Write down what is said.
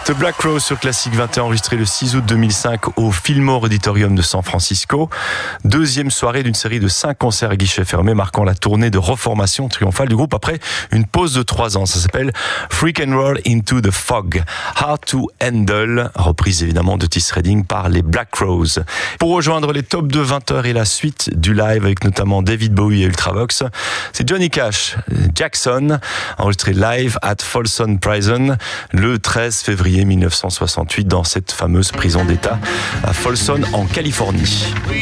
The Black Crowes sur Classic 21, enregistré le 6 août 2005 au Fillmore Auditorium de San Francisco. Deuxième soirée d'une série de 5 concerts à guichet fermé, marquant la tournée de reformation triomphale du groupe après une pause de 3 ans. Ça s'appelle Freak and Roll into the Fog. Hard to Handle, reprise évidemment de Otis Redding par les Black Crowes. Pour rejoindre les top de 20h et la suite du live avec notamment David Bowie et Ultravox, c'est Johnny Cash, Jackson, enregistré live at Folsom Prison le 13 février 1968 dans cette fameuse prison d'État à Folsom en Californie.